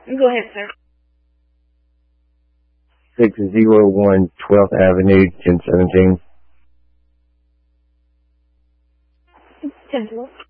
Go ahead, sir. 601 12th Avenue, 1017. 10-12.